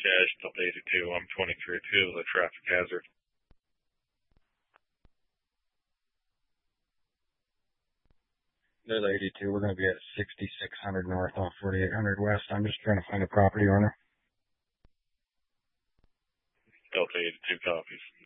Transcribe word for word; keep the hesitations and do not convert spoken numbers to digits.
Dash Delta eighty-two, I'm twenty-three two, the traffic hazard. Delta eighty-two, we're going to be at sixty-six hundred north off forty-eight hundred west. I'm just trying to find a property owner. Delta eighty-two copies.